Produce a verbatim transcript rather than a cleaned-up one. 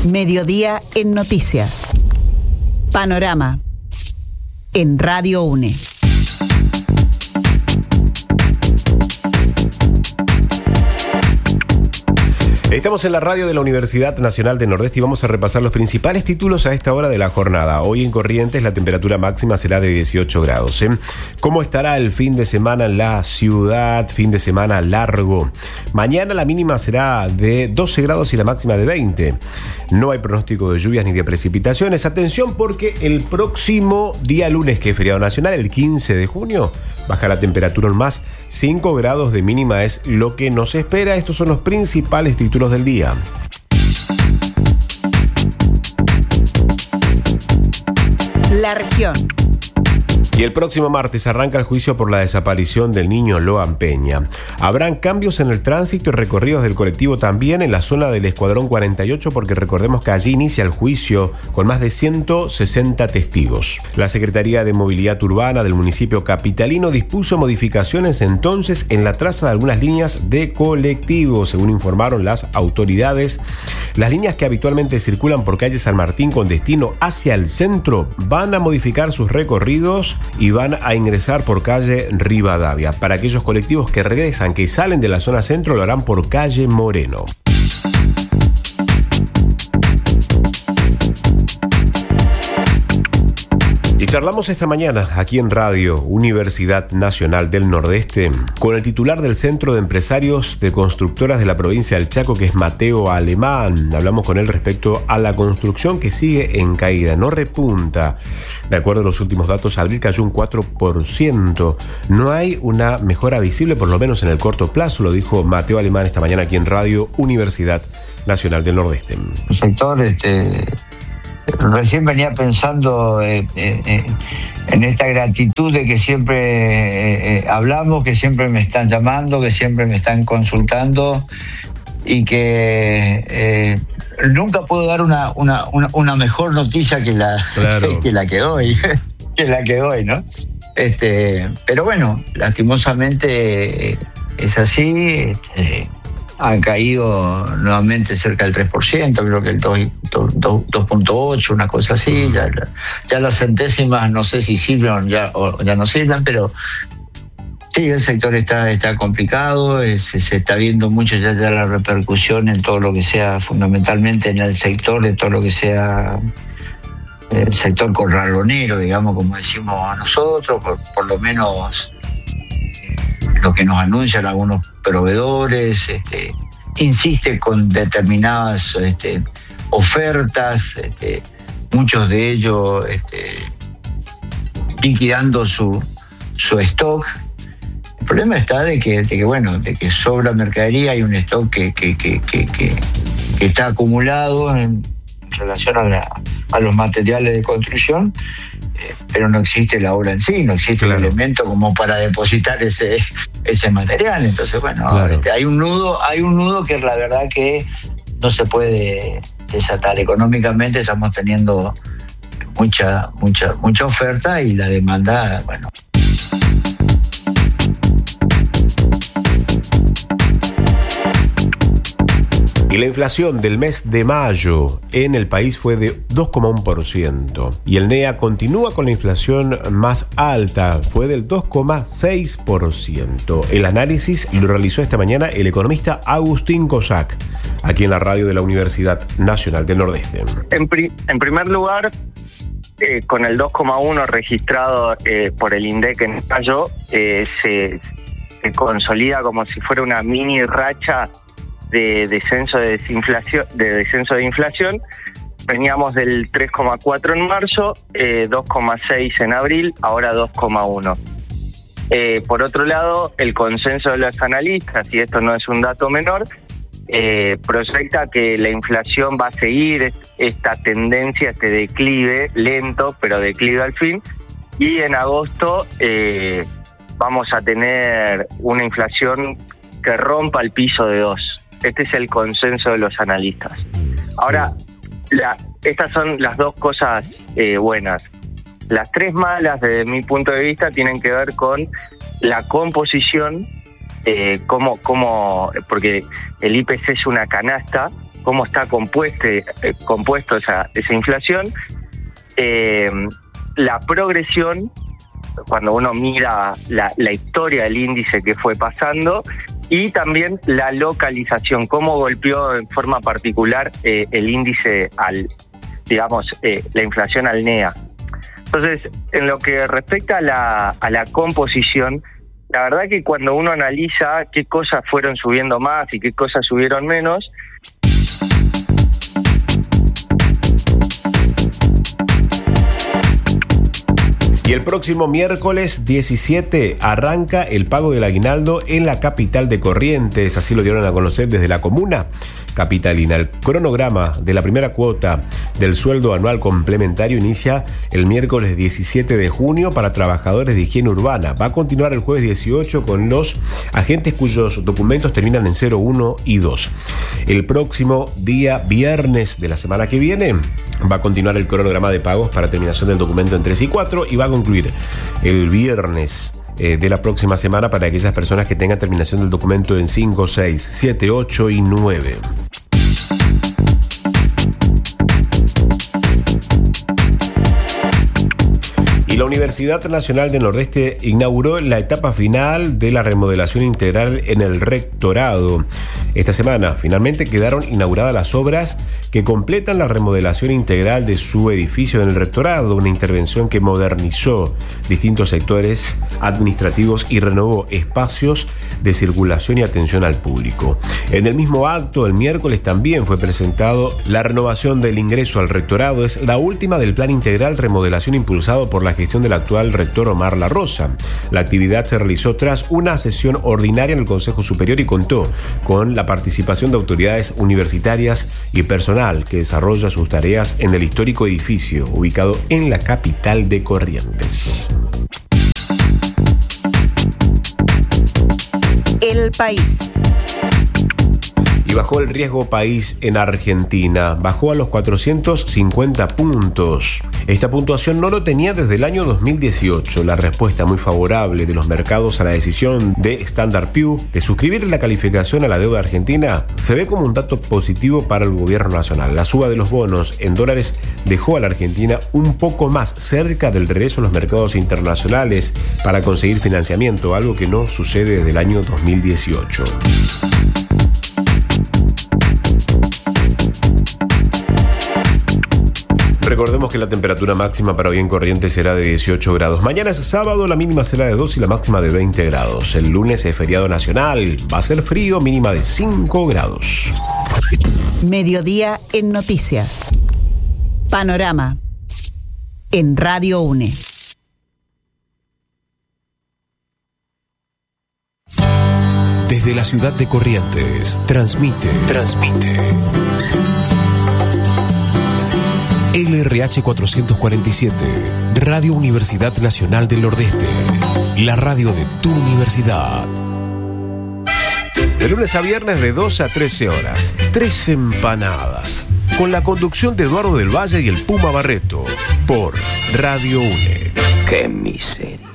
Mediodía en Noticias. Panorama. En Radio UNE. Estamos en la radio de la Universidad Nacional del Nordeste y vamos a repasar los principales títulos a esta hora de la jornada. Hoy en Corrientes la temperatura máxima será de dieciocho grados. ¿eh? ¿Cómo estará el fin de semana en la ciudad? Fin de semana largo. Mañana la mínima será de doce grados y la máxima de veinte. No hay pronóstico de lluvias ni de precipitaciones. Atención porque el próximo día lunes, que es feriado nacional, el quince de junio, baja la temperatura en más cinco grados de mínima, es lo que nos espera. Estos son los principales títulos del día. La región. Y el próximo martes arranca el juicio por la desaparición del niño Loan Peña. Habrán cambios en el tránsito y recorridos del colectivo también en la zona del Escuadrón cuarenta y ocho, porque recordemos que allí inicia el juicio con más de ciento sesenta testigos. La Secretaría de Movilidad Urbana del municipio capitalino dispuso modificaciones entonces en la traza de algunas líneas de colectivo, según informaron las autoridades. Las líneas que habitualmente circulan por calle San Martín con destino hacia el centro van a modificar sus recorridos y van a ingresar por calle Rivadavia. Para aquellos colectivos que regresan, que salen de la zona centro, lo harán por calle Moreno. Y charlamos esta mañana aquí en Radio Universidad Nacional del Nordeste con el titular del Centro de Empresarios de Constructoras de la provincia del Chaco, que es Mateo Alemán. Hablamos con él respecto a la construcción, que sigue en caída, no repunta. De acuerdo a los últimos datos, abril cayó un cuatro por ciento. No hay una mejora visible, por lo menos en el corto plazo, lo dijo Mateo Alemán esta mañana aquí en Radio Universidad Nacional del Nordeste. El sector, este... Recién venía pensando eh, eh, en esta gratitud de que siempre eh, eh, hablamos, que siempre me están llamando, que siempre me están consultando y que eh, nunca puedo dar una, una, una, una mejor noticia que la, claro. que, que la que doy, que la que doy, ¿no? Este, pero bueno, lastimosamente eh, es así. Este, han caído nuevamente cerca del tres por ciento, creo que el dos punto ocho, una cosa así. Ya, ya las centésimas no sé si sirven ya, o ya no sirven, pero sí, el sector está, está complicado, es, se está viendo mucho ya, ya la repercusión en todo lo que sea, fundamentalmente en el sector de todo lo que sea el sector corralonero, digamos, como decimos nosotros, por, por lo menos lo que nos anuncian algunos proveedores, este, insiste con determinadas este, ofertas, este, muchos de ellos este, liquidando su, su stock. El problema está de que, de que, bueno, de que sobra mercadería, hay un stock que, que, que, que, que, que está acumulado en relación a, la, a los materiales de construcción, eh, pero no existe la obra en sí, no existe claro. el elemento como para depositar ese, ese material. Entonces, bueno, claro. este, hay un nudo, hay un nudo que la verdad que no se puede desatar. Económicamente estamos teniendo mucha, mucha, mucha oferta y la demanda, bueno. Y la inflación del mes de mayo en el país fue de dos coma uno por ciento. Y el N E A continúa con la inflación más alta, fue del dos coma seis por ciento. El análisis lo realizó esta mañana el economista Agustín Cossack, aquí en la radio de la Universidad Nacional del Nordeste. En, pri- en primer lugar, eh, con el dos coma uno registrado eh, por el INDEC en mayo, eh, se, se consolida como si fuera una mini racha de descenso de desinflación, de descenso de inflación. Veníamos del tres coma cuatro en marzo, eh, dos coma seis en abril, ahora dos coma uno. Eh, por otro lado, el consenso de los analistas, y esto no es un dato menor, eh, proyecta que la inflación va a seguir esta tendencia, este declive lento, pero declive al fin, y en agosto eh, vamos a tener una inflación que rompa el piso de dos. Este es el consenso de los analistas. Ahora, la, estas son las dos cosas eh, buenas. Las tres malas, desde mi punto de vista, tienen que ver con la composición, eh, cómo, cómo, porque el I P C es una canasta, cómo está compuesto, eh, compuesto esa, esa inflación, eh, la progresión, cuando uno mira la, la historia del índice que fue pasando, y también la localización, cómo golpeó en forma particular eh, el índice al, digamos, eh, la inflación al N E A. Entonces, en lo que respecta a la, a la composición, la verdad que cuando uno analiza qué cosas fueron subiendo más y qué cosas subieron menos, y el próximo miércoles diecisiete arranca el pago del aguinaldo en la capital de Corrientes, así lo dieron a conocer desde la comuna capitalina. El cronograma de la primera cuota del sueldo anual complementario inicia el miércoles diecisiete de junio para trabajadores de higiene urbana. Va a continuar el jueves dieciocho con los agentes cuyos documentos terminan en cero, uno y dos. El próximo día viernes de la semana que viene va a continuar el cronograma de pagos para terminación del documento en tres y cuatro y va a concluir el viernes eh, de la próxima semana para aquellas personas que tengan terminación del documento en cinco, seis, siete, ocho y nueve. Y la Universidad Nacional del Nordeste inauguró la etapa final de la remodelación integral en el rectorado. Esta semana finalmente quedaron inauguradas las obras que completan la remodelación integral de su edificio en el rectorado, una intervención que modernizó distintos sectores administrativos y renovó espacios de circulación y atención al público. En el mismo acto, el miércoles también fue presentado la renovación del ingreso al rectorado. Es la última del plan integral remodelación impulsado por la gestión del actual rector Omar La Rosa. La actividad se realizó tras una sesión ordinaria en el Consejo Superior y contó con la participación de autoridades universitarias y personal que desarrolla sus tareas en el histórico edificio ubicado en la capital de Corrientes. El país. Y bajó el riesgo país en Argentina, bajó a los cuatrocientos cincuenta puntos. Esta puntuación no lo tenía desde el año dos mil dieciocho. La respuesta muy favorable de los mercados a la decisión de Standard and Poor's de suscribir la calificación a la deuda argentina se ve como un dato positivo para el gobierno nacional. La suba de los bonos en dólares dejó a la Argentina un poco más cerca del regreso a los mercados internacionales para conseguir financiamiento, algo que no sucede desde el año dos mil dieciocho. Recordemos que la temperatura máxima para hoy en Corrientes será de dieciocho grados. Mañana es sábado, la mínima será de dos y la máxima de veinte grados. El lunes es feriado nacional, va a ser frío, mínima de cinco grados. Mediodía en noticias. Panorama. En Radio UNE. Desde la ciudad de Corrientes, transmite, transmite. L R H cuatrocientos cuarenta y siete, Radio Universidad Nacional del Nordeste, la radio de tu universidad. De lunes a viernes de doce a trece horas, Tres Empanadas, con la conducción de Eduardo del Valle y el Puma Barreto, por Radio UNE. ¡Qué miseria!